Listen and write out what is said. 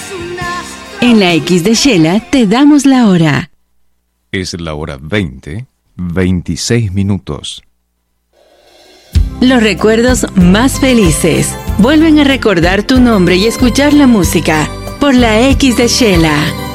En la X de Shela te damos la hora. Es la hora 20:26 minutos. Los recuerdos más felices vuelven a recordar tu nombre y escuchar la música por la X de Shela.